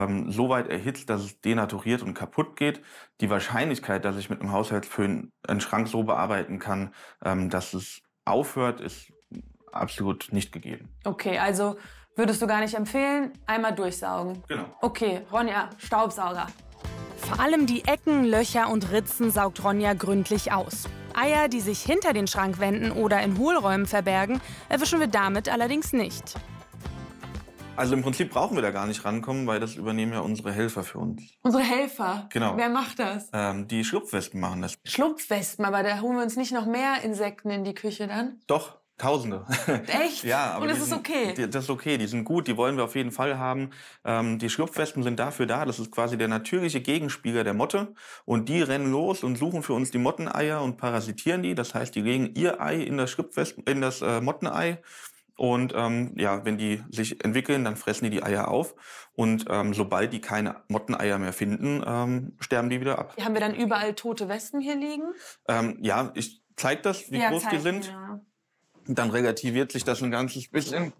so weit erhitzt, dass es denaturiert und kaputt geht. Die Wahrscheinlichkeit, dass ich mit einem Haushaltsföhn einen Schrank so bearbeiten kann, dass es aufhört, ist absolut nicht gegeben. Okay, also würdest du gar nicht empfehlen, einmal durchsaugen? Genau. Okay, Ronja, Staubsauger. Vor allem die Ecken, Löcher und Ritzen saugt Ronja gründlich aus. Eier, die sich hinter den Schrankwänden oder in Hohlräumen verbergen, erwischen wir damit allerdings nicht. Also im Prinzip brauchen wir da gar nicht rankommen, weil das übernehmen ja unsere Helfer für uns. Unsere Helfer? Genau. Wer macht das? Die Schlupfwespen machen das. Schlupfwespen, aber da holen wir uns nicht noch mehr Insekten in die Küche dann? Doch, Tausende. Echt? Ja, aber und das ist okay? Das ist okay, die sind gut, die wollen wir auf jeden Fall haben. Die Schlupfwespen sind dafür da, das ist quasi der natürliche Gegenspieler der Motte. Und die rennen los und suchen für uns die Motteneier und parasitieren die. Das heißt, die legen ihr Ei in das Mottenei. Und wenn die sich entwickeln, dann fressen die Eier auf. Und sobald die keine Motteneier mehr finden, sterben die wieder ab. Haben wir dann überall tote Wespen hier liegen? Ich zeige das, wie groß die sind. Ja. Dann relativiert sich das ein ganzes bisschen.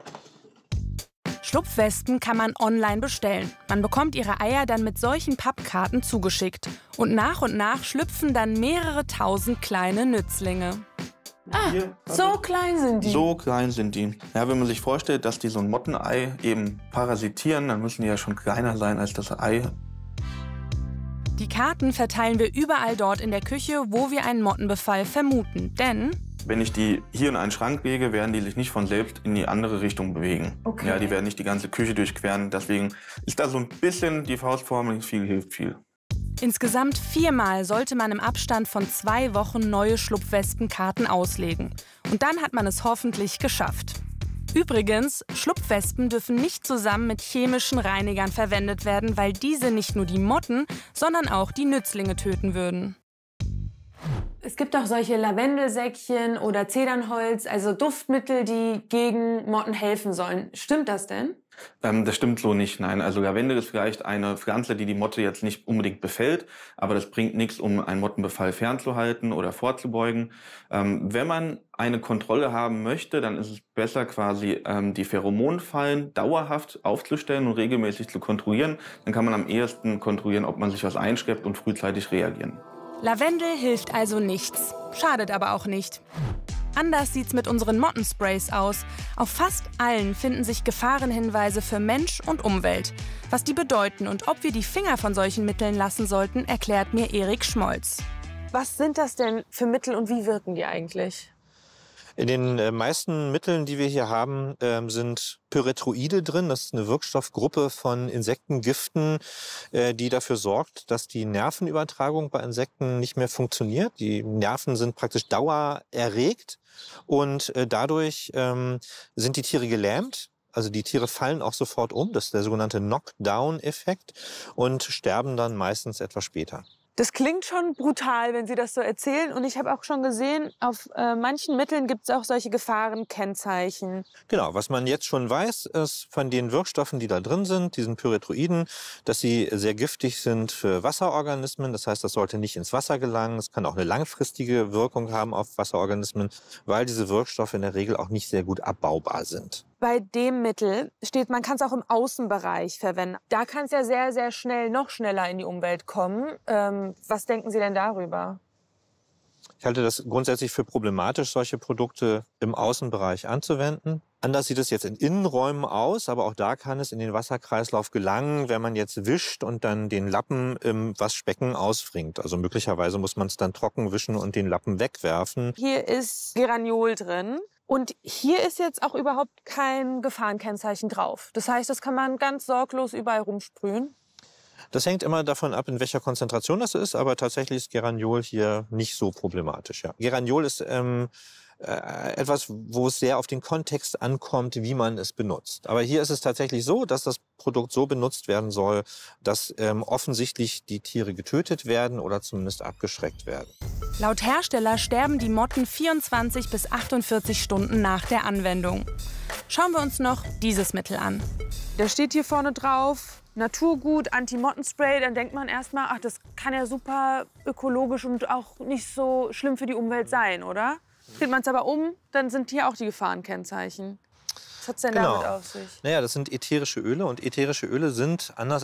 Schlupfwespen kann man online bestellen. Man bekommt ihre Eier dann mit solchen Pappkarten zugeschickt. Und nach schlüpfen dann mehrere tausend kleine Nützlinge. So klein sind die? So klein sind die. Ja, wenn man sich vorstellt, dass die so ein Mottenei eben parasitieren, dann müssen die ja schon kleiner sein als das Ei. Die Karten verteilen wir überall dort in der Küche, wo wir einen Mottenbefall vermuten. Denn wenn ich die hier in einen Schrank lege, werden die sich nicht von selbst in die andere Richtung bewegen. Okay. Ja, die werden nicht die ganze Küche durchqueren. Deswegen ist da so ein bisschen die Faustformel, viel hilft viel. insgesamt 4-mal sollte man im Abstand von 2 Wochen neue Schlupfwespenkarten auslegen. Und dann hat man es hoffentlich geschafft. Übrigens, Schlupfwespen dürfen nicht zusammen mit chemischen Reinigern verwendet werden, weil diese nicht nur die Motten, sondern auch die Nützlinge töten würden. Es gibt auch solche Lavendelsäckchen oder Zedernholz, also Duftmittel, die gegen Motten helfen sollen. Stimmt das denn? Das stimmt so nicht, nein. Also Lavendel ist vielleicht eine Pflanze, die die Motte jetzt nicht unbedingt befällt, aber das bringt nichts, um einen Mottenbefall fernzuhalten oder vorzubeugen. Wenn man eine Kontrolle haben möchte, dann ist es besser, quasi die Pheromonfallen dauerhaft aufzustellen und regelmäßig zu kontrollieren. Dann kann man am ehesten kontrollieren, ob man sich was einschleppt und frühzeitig reagieren. Lavendel hilft also nichts, schadet aber auch nicht. Anders sieht's mit unseren Mottensprays aus. Auf fast allen finden sich Gefahrenhinweise für Mensch und Umwelt. Was die bedeuten und ob wir die Finger von solchen Mitteln lassen sollten, erklärt mir Erik Schmolz. Was sind das denn für Mittel und wie wirken die eigentlich? In den meisten Mitteln, die wir hier haben, sind Pyrethroide drin. Das ist eine Wirkstoffgruppe von Insektengiften, die dafür sorgt, dass die Nervenübertragung bei Insekten nicht mehr funktioniert. Die Nerven sind praktisch dauererregt und dadurch sind die Tiere gelähmt. Also die Tiere fallen auch sofort um. Das ist der sogenannte Knockdown-Effekt und sterben dann meistens etwas später. Das klingt schon brutal, wenn Sie das so erzählen. Und ich habe auch schon gesehen, auf manchen Mitteln gibt es auch solche Gefahrenkennzeichen. Genau, was man jetzt schon weiß, ist von den Wirkstoffen, die da drin sind, diesen Pyrethroiden, dass sie sehr giftig sind für Wasserorganismen. Das heißt, das sollte nicht ins Wasser gelangen. Es kann auch eine langfristige Wirkung haben auf Wasserorganismen, weil diese Wirkstoffe in der Regel auch nicht sehr gut abbaubar sind. Bei dem Mittel steht, man kann es auch im Außenbereich verwenden. Da kann es ja sehr, sehr schnell, noch schneller in die Umwelt kommen. Was denken Sie denn darüber? Ich halte das grundsätzlich für problematisch, solche Produkte im Außenbereich anzuwenden. Anders sieht es jetzt in Innenräumen aus, aber auch da kann es in den Wasserkreislauf gelangen, wenn man jetzt wischt und dann den Lappen im Waschbecken ausfringt. Also möglicherweise muss man es dann trocken wischen und den Lappen wegwerfen. Hier ist Geraniol drin. Und hier ist jetzt auch überhaupt kein Gefahrenkennzeichen drauf. Das heißt, das kann man ganz sorglos überall rumsprühen. Das hängt immer davon ab, in welcher Konzentration das ist, aber tatsächlich ist Geraniol hier nicht so problematisch. Ja. Geraniol ist etwas, wo es sehr auf den Kontext ankommt, wie man es benutzt. Aber hier ist es tatsächlich so, dass das Produkt so benutzt werden soll, dass offensichtlich die Tiere getötet werden oder zumindest abgeschreckt werden. Laut Hersteller sterben die Motten 24 bis 48 Stunden nach der Anwendung. Schauen wir uns noch dieses Mittel an. Da steht hier vorne drauf, Naturgut, Anti-Mottenspray. Dann denkt man erstmal, ach, das kann ja super ökologisch und auch nicht so schlimm für die Umwelt sein, oder? Dreht man es aber um, dann sind hier auch die Gefahrenkennzeichen. Was hat's denn Genau. damit auf sich? Naja, das sind ätherische Öle und ätherische Öle sind, anders